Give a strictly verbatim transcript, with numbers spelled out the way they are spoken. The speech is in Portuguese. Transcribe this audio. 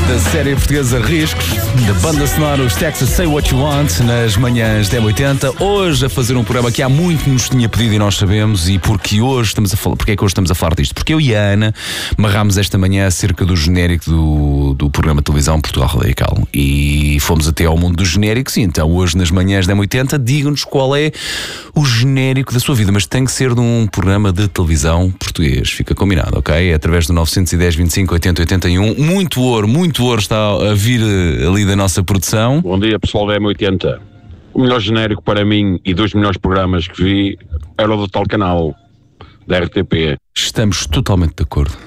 da série portuguesa Riscos, da banda sonora Os Texas Say What You Want, nas manhãs da M oitenta. Hoje a fazer um programa que há muito nos tinha pedido e nós sabemos, e porque hoje estamos a falar, porque é que hoje estamos a falar disto? Porque eu e a Ana marrámos esta manhã acerca do genérico do, do programa de televisão Portugal Radical e fomos até ao mundo dos genéricos. E então hoje nas manhãs da M oitenta digam-nos qual é o genérico da sua vida, mas tem que ser de um programa de televisão português, fica combinado, ok? É através do nove um zero, vinte e cinco, oitenta, oitenta e um. Muito ouro, muito ouro está a vir ali da nossa produção. Bom dia, pessoal da M oitenta. O melhor genérico para mim e dos melhores programas que vi era o do tal canal da R T P. Estamos totalmente de acordo.